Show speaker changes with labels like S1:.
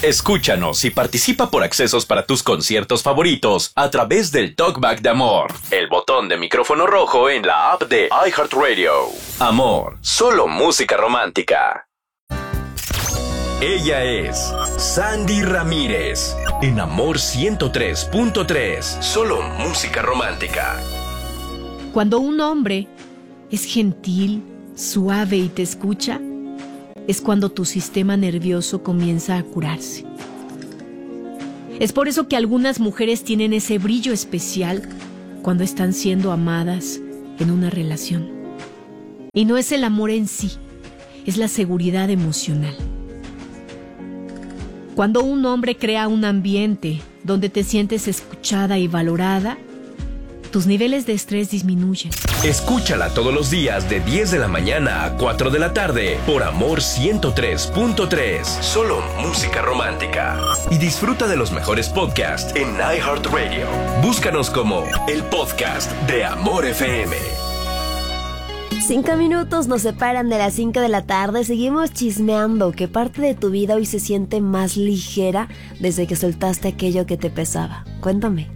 S1: Escúchanos y participa por accesos para tus conciertos favoritos a través del Talkback de Amor, el botón de micrófono rojo en la app de iHeartRadio. Amor, solo música romántica. Ella es Sandy Ramírez, en Amor 103.3, solo música romántica.
S2: Cuando un hombre es gentil, suave y te escucha, es cuando tu sistema nervioso comienza a curarse. Es por eso que algunas mujeres tienen ese brillo especial cuando están siendo amadas en una relación. Y no es el amor en sí, es la seguridad emocional. Cuando un hombre crea un ambiente donde te sientes escuchada y valorada, tus niveles de estrés disminuyen.
S1: Escúchala todos los días de 10 de la mañana a 4 de la tarde por Amor 103.3, solo música romántica. Y disfruta de los mejores podcasts en iHeartRadio. Búscanos como el podcast de Amor FM.
S3: 5 minutos nos separan de las 5 de la tarde. Seguimos chismeando. ¿Qué parte de tu vida hoy se siente más ligera desde que soltaste aquello que te pesaba? Cuéntame.